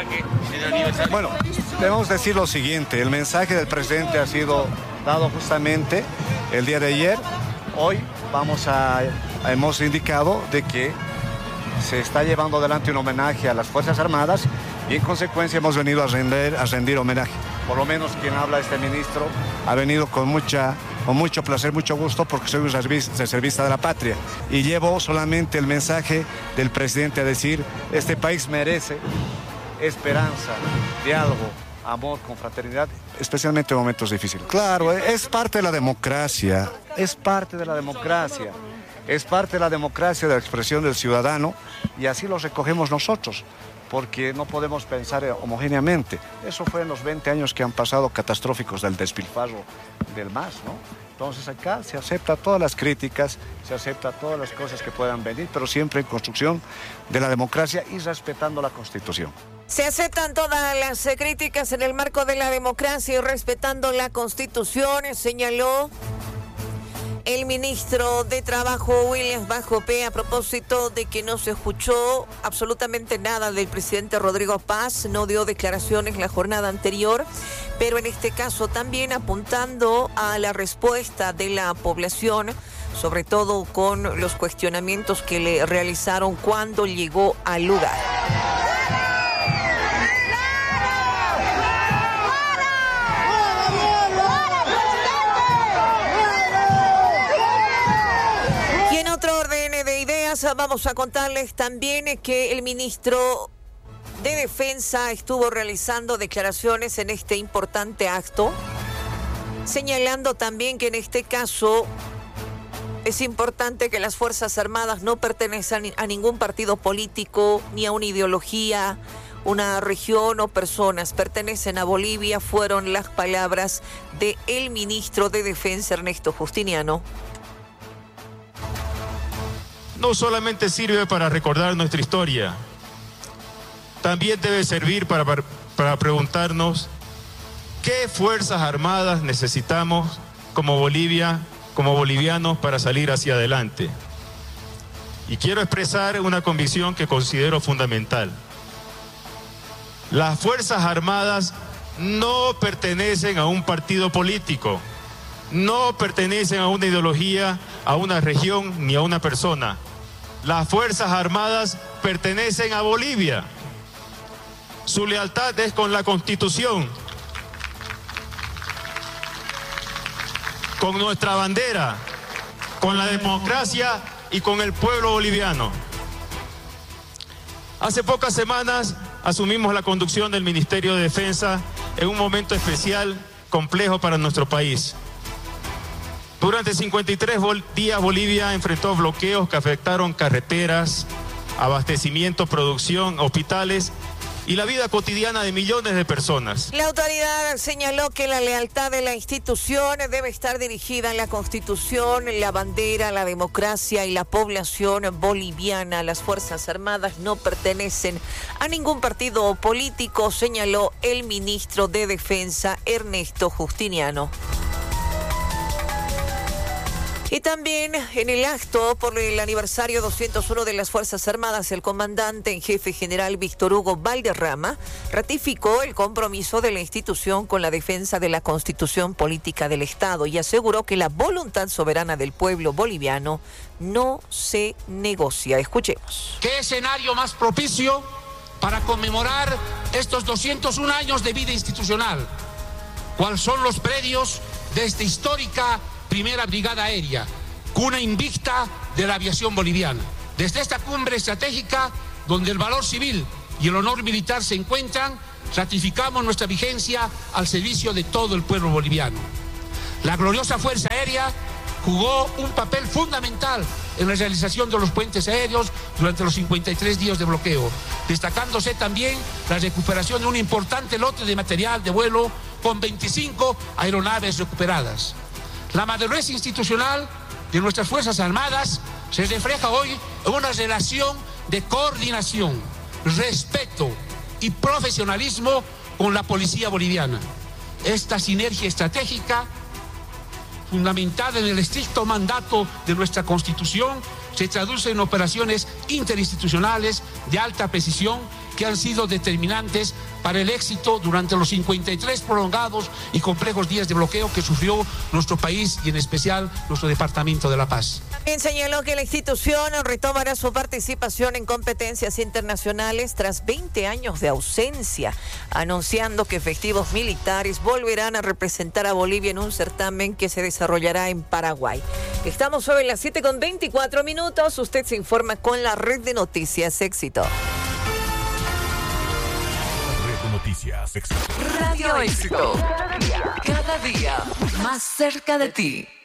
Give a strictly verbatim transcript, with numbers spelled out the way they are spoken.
mensaje en el aniversario? Bueno, debemos decir lo siguiente, el mensaje del presidente ha sido dado justamente el día de ayer. Hoy vamos a, hemos indicado de que se está llevando adelante un homenaje a las Fuerzas Armadas y en consecuencia hemos venido a rendir, a rendir homenaje. Por lo menos quien habla, este ministro, ha venido con, mucha, con mucho placer, mucho gusto, porque soy un reservista de la patria. Y llevo solamente el mensaje del presidente a decir, este país merece esperanza, diálogo, amor, confraternidad, especialmente en momentos difíciles. Claro, es parte de la democracia, es parte de la democracia. Es parte de la democracia, de la expresión del ciudadano, y así lo recogemos nosotros, porque no podemos pensar homogéneamente. Eso fue en los veinte años que han pasado catastróficos del despilfarro del M A S, ¿no? Entonces acá se acepta todas las críticas, se acepta todas las cosas que puedan venir, pero siempre en construcción de la democracia y respetando la Constitución. Se aceptan todas las críticas en el marco de la democracia y respetando la Constitución, señaló el ministro de Trabajo, Williams Bajopé, a propósito de que no se escuchó absolutamente nada del presidente Rodrigo Paz, no dio declaraciones la jornada anterior, pero en este caso también apuntando a la respuesta de la población, sobre todo con los cuestionamientos que le realizaron cuando llegó al lugar. Vamos a contarles también que el ministro de Defensa estuvo realizando declaraciones en este importante acto, señalando también que en este caso es importante que las Fuerzas Armadas no pertenezcan a ningún partido político ni a una ideología, una región o personas. Pertenecen a Bolivia, fueron las palabras del ministro de Defensa, Ernesto Justiniano. No solamente sirve para recordar nuestra historia, también debe servir para, para, para preguntarnos qué fuerzas armadas necesitamos como Bolivia, como bolivianos para salir hacia adelante. Y quiero expresar una convicción que considero fundamental. Las fuerzas armadas no pertenecen a un partido político, no pertenecen a una ideología, a una región ni a una persona. Las Fuerzas Armadas pertenecen a Bolivia. Su lealtad es con la Constitución, con nuestra bandera, con la democracia y con el pueblo boliviano. Hace pocas semanas asumimos la conducción del Ministerio de Defensa en un momento especial, complejo para nuestro país. Durante cincuenta y tres días Bolivia enfrentó bloqueos que afectaron carreteras, abastecimiento, producción, hospitales y la vida cotidiana de millones de personas. La autoridad señaló que la lealtad de la institución debe estar dirigida a la Constitución, la bandera, la democracia y la población boliviana. Las Fuerzas Armadas no pertenecen a ningún partido político, señaló el ministro de Defensa, Ernesto Justiniano. Y también en el acto por el aniversario doscientos uno de las Fuerzas Armadas, el comandante en jefe general Víctor Hugo Valderrama ratificó el compromiso de la institución con la defensa de la Constitución Política del Estado y aseguró que la voluntad soberana del pueblo boliviano no se negocia. Escuchemos. ¿Qué escenario más propicio para conmemorar estos doscientos uno años de vida institucional? ¿Cuáles son los predios de esta histórica Primera Brigada Aérea, cuna invicta de la aviación boliviana? Desde esta cumbre estratégica, donde el valor civil y el honor militar se encuentran, ratificamos nuestra vigencia al servicio de todo el pueblo boliviano. La gloriosa Fuerza Aérea jugó un papel fundamental en la realización de los puentes aéreos durante los cincuenta y tres días de bloqueo, destacándose también la recuperación de un importante lote de material de vuelo con veinticinco aeronaves recuperadas. La madurez institucional de nuestras Fuerzas Armadas se refleja hoy en una relación de coordinación, respeto y profesionalismo con la policía boliviana. Esta sinergia estratégica, fundamentada en el estricto mandato de nuestra Constitución, se traduce en operaciones interinstitucionales de alta precisión que han sido determinantes para el éxito durante los cincuenta y tres prolongados y complejos días de bloqueo que sufrió nuestro país y en especial nuestro Departamento de La Paz. También señaló que la institución retomará su participación en competencias internacionales tras veinte años de ausencia, anunciando que efectivos militares volverán a representar a Bolivia en un certamen que se desarrollará en Paraguay. Estamos sobre las siete con veinticuatro minutos. Usted se informa con la red de noticias Éxito. Red de noticias Éxito. Radio Éxito. Cada día más cerca de ti.